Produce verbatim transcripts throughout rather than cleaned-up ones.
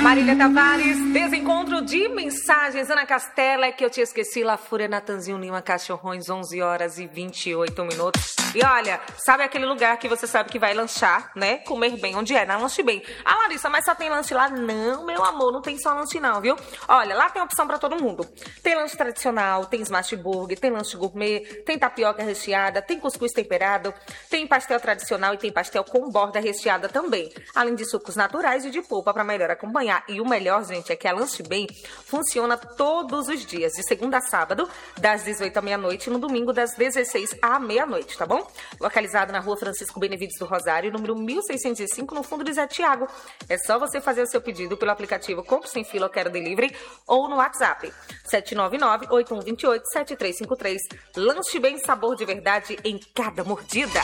Marília Tavares, desencontro de mensagens. Ana Castela, é que eu te esqueci. La Fúria, Natanzinho Lima, Cachorrões, onze horas e vinte e oito minutos. E olha, sabe aquele lugar que você sabe que vai lanchar, né? Comer bem, onde é? Na Lanche Bem. Ah, Larissa, mas só tem lanche lá? Não, meu amor, não tem só lanche não, viu? Olha, lá tem opção pra todo mundo. Tem lanche tradicional, tem smash burger, tem lanche gourmet, tem tapioca recheada, tem cuscuz temperado, tem pastel tradicional e tem pastel com borda recheada também. Além de sucos naturais e de polpa pra melhor acompanhar. E o melhor, gente, é que a Lanche Bem funciona todos os dias, de segunda a sábado, das dezoito à meia-noite, e no domingo, das dezesseis à meia-noite, tá bom? Localizado na rua Francisco Benevides do Rosário, número mil seiscentos e cinco, no fundo de Zé Tiago. É só você fazer o seu pedido pelo aplicativo Compre Sem Fila ou Quero Delivery ou no WhatsApp sete nove nove, oito um dois oito, sete três cinco três. Lanche Bem, sabor de verdade em cada mordida.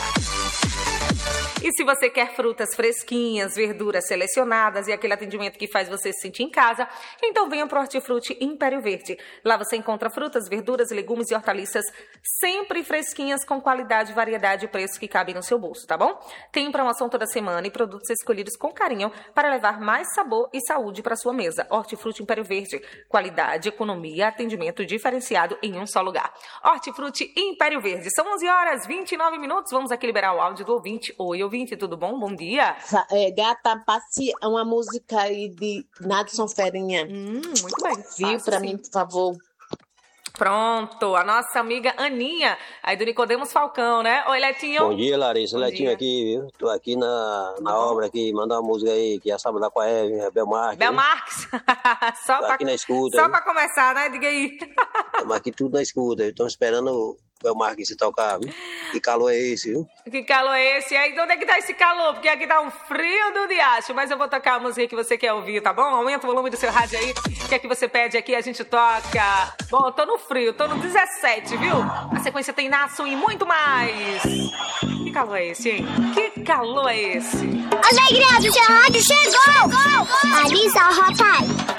E se você quer frutas fresquinhas, verduras selecionadas e aquele atendimento que faz você se sentir em casa, então venha pro Hortifruti Império Verde. Lá você encontra frutas, verduras, legumes e hortaliças sempre fresquinhas, com qualidade, variedade e preço que cabem no seu bolso, tá bom? Tem promoção toda semana e produtos escolhidos com carinho para levar mais sabor e saúde para sua mesa. Hortifruti Império Verde. Qualidade, economia, atendimento diferenciado em um só lugar. Hortifruti Império Verde. São onze horas e vinte e nove minutos. Vamos aqui liberar o áudio do ouvinte. Oi, ouvinte, tudo bom? Bom dia. É, gata, passe uma música aí de Nadson Ferinha. Hum, muito bem. Viu pra sim. mim, por favor. Pronto, a nossa amiga Aninha, aí do Nicodemos Falcão, né? Oi, Letinho. Bom dia, Larissa. Bom Letinho dia. Aqui, viu? Tô aqui na, na obra aqui, manda uma música aí, que é sábado com a Eve, Bel Marques. Bel Marques. Só Tô pra, aqui na escuta. Só viu? pra começar, né? Diga aí. Estamos aqui tudo na escuta, estamos esperando o Bel Marques se tocar, viu? Que calor é esse, viu? Que calor é esse? E aí, onde é que tá esse calor? Porque aqui tá um frio do diacho, mas eu vou tocar a música que você quer ouvir, tá bom? Aumenta o volume do seu rádio aí, que é que você pede aqui, a gente toca. Bom, eu tô no frio, tô no dezessete, viu? A sequência tem Nasso e muito mais. Que calor é esse, hein? Que calor é esse? Alegria do seu rádio chegou! Avisa o Rotai.